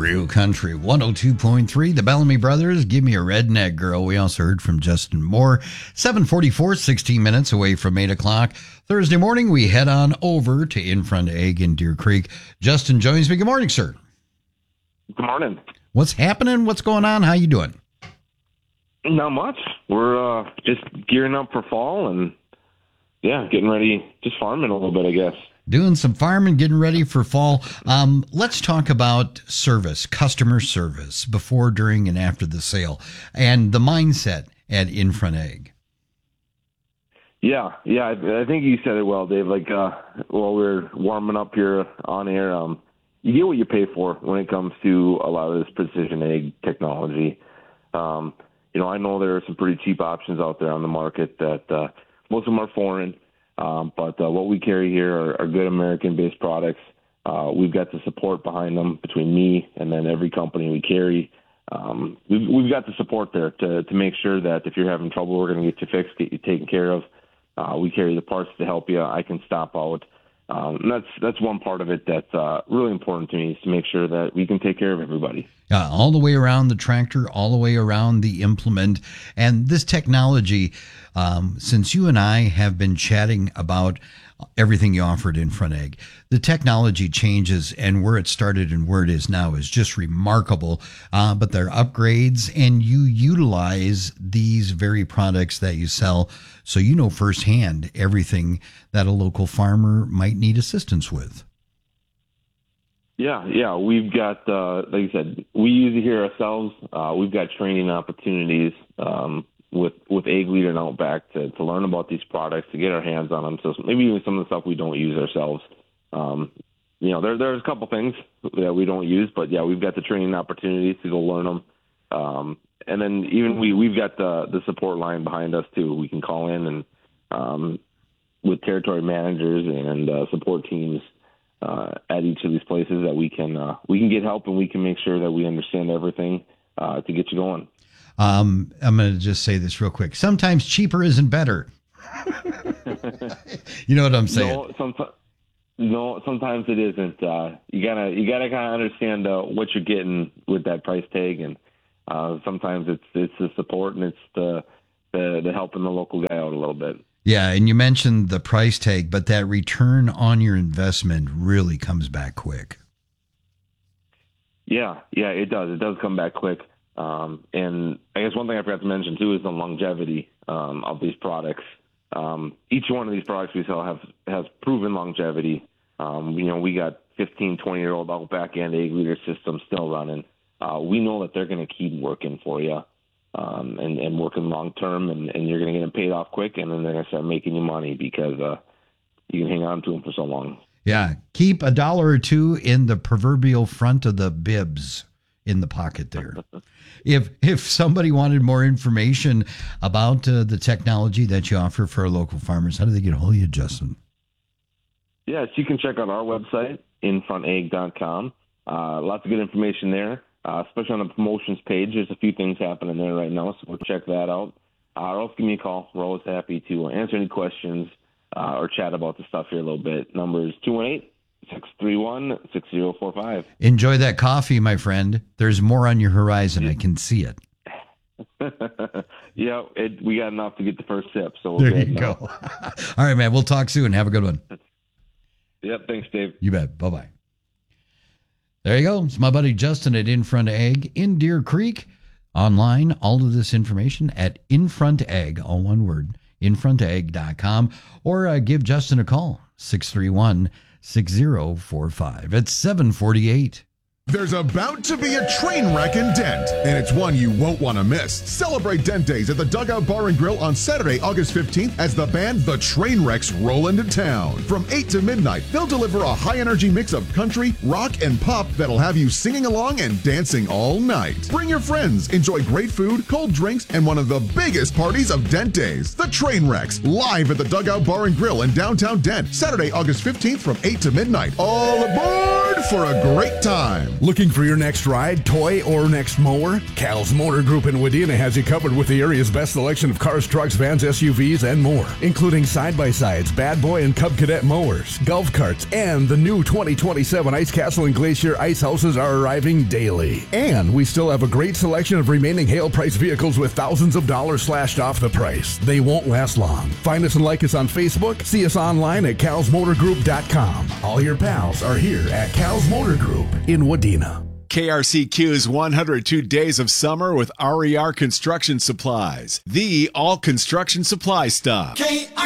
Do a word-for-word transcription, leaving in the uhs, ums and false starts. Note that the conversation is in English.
Real Country one oh two point three. The Bellamy Brothers, Give Me a Redneck Girl. We also heard from Justin Moore. seven forty-four, sixteen minutes away from eight o'clock. Thursday morning, we head on over to In Front Egg in Deer Creek. Justin joins me. Good morning, sir. Good morning. What's happening? What's going on? How you doing? Not much. We're uh, just gearing up for fall and, yeah, getting ready, just farming a little bit, I guess. Doing some farming, getting ready for fall. Um, let's talk about service, customer service, before, during, and after the sale, and the mindset at In Front Egg. Yeah, yeah, I, I think you said it well, Dave. Like, uh, while we're warming up here on air, um, you get what you pay for when it comes to a lot of this precision egg technology. Um, you know, I know there are some pretty cheap options out there on the market that uh, most of them are foreign. Um, but uh, what we carry here are, are good American-based products. Uh, we've got the support behind them between me and then every company we carry. Um, we've, we've got the support there to, to make sure that if you're having trouble, we're going to get you fixed, get you taken care of. Uh, we carry the parts to help you. I can stop out. Um, and that's that's one part of it that's uh, really important to me, is to make sure that we can take care of everybody. Uh, all the way around the tractor, all the way around the implement. And this technology, um, since you and I have been chatting about everything you offered In Front Egg, the technology changes, and where it started and where it is now is just remarkable. Uh, but they're upgrades, and you utilize these very products that you sell, so you know firsthand everything that a local farmer might need assistance with. Yeah, yeah, we've got, uh, like you said, we use it here ourselves. Uh, we've got training opportunities um, with with Egg Leader and Outback to, to learn about these products, to get our hands on them. So maybe even some of the stuff we don't use ourselves. Um, you know, there there's a couple things that we don't use, but yeah, we've got the training opportunities to go learn them. Um, and then even we we've got the the support line behind us too. We can call in and um, with territory managers and uh, support teams uh, at each of these places that we can uh, we can get help, and we can make sure that we understand everything uh, to get you going. Um, I'm going to just say this real quick. Sometimes cheaper isn't better. You know what I'm saying? No, sometimes, no, sometimes it isn't. Uh, you gotta, you gotta kind of understand uh, what you're getting with that price tag, and uh, sometimes it's it's the support and it's the, the the helping the local guy out a little bit. Yeah, and you mentioned the price tag, but that return on your investment really comes back quick. Yeah, yeah, it does. It does come back quick. Um, and I guess one thing I forgot to mention too is the longevity um, of these products. Um, each one of these products we sell have has proven longevity. Um, you know, we got fifteen, twenty year old Outback and Egg Leader systems still running. Uh, we know that they're going to keep working for you um, and, and working long term, and, and you're going to get them paid off quick, and then they're going to start making you money because uh, you can hang on to them for so long. Yeah, keep a dollar or two in the proverbial front of the bibs in the pocket there. If if somebody wanted more information about uh, the technology that you offer for our local farmers, how do they get a hold of you, Justin? Yes, you can check out our website, in front egg dot com. Uh, lots of good information there, uh, especially on the promotions page. There's a few things happening there right now, so we'll check that out. Uh, or else give me a call. We're always happy to answer any questions uh, or chat about the stuff here a little bit. Number is two one eight, six three one, six zero four five. Enjoy that coffee, my friend. There's more on your horizon. I can see it. Yeah, it, we got enough to get the first sip. So we'll there you go. All right, man. We'll talk soon. Have a good one. Yep. Thanks, Dave. You bet. Bye-bye. There you go. It's my buddy Justin at In Front Egg in Deer Creek. Online, all of this information at In Front Egg, all one word, in front egg dot com, or uh, give Justin a call, six three one, six zero four five. It's seven forty-eight. There's about to be a train wreck in Dent, and it's one you won't want to miss. Celebrate Dent Days at the Dugout Bar and Grill on Saturday, August fifteenth, as the band The Trainwrecks roll into town. From eight to midnight, they'll deliver a high-energy mix of country, rock, and pop that'll have you singing along and dancing all night. Bring your friends, enjoy great food, cold drinks, and one of the biggest parties of Dent Days, The Trainwrecks, live at the Dugout Bar and Grill in downtown Dent, Saturday, August fifteenth from eight to midnight. All aboard! for a great time. Looking for your next ride, toy, or next mower? Cal's Motor Group in Wadena has you covered with the area's best selection of cars, trucks, vans, S U Vs, and more, including side-by-sides, Bad Boy and Cub Cadet mowers, golf carts, and the new twenty twenty-seven Ice Castle and Glacier ice houses are arriving daily. And we still have a great selection of remaining hail price vehicles with thousands of dollars slashed off the price. They won't last long. Find us and like us on Facebook. See us online at cals motor group dot com. All your pals are here at Cal's Motor Group in Wadena. K R C Q's one hundred two Days of Summer with R E R Construction Supplies, the all construction supply stop.